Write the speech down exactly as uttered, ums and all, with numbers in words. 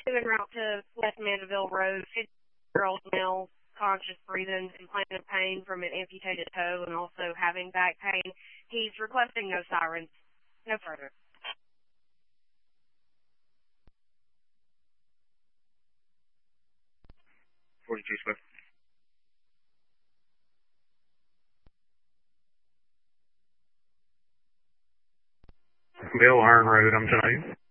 two en route to West Mandeville Road, fifty-year-old male, conscious breathing, complaining of pain from an amputated toe and also having back pain. He's requesting no sirens. No further. forty-two Swift. Bill, Iron Road, I'm tonight.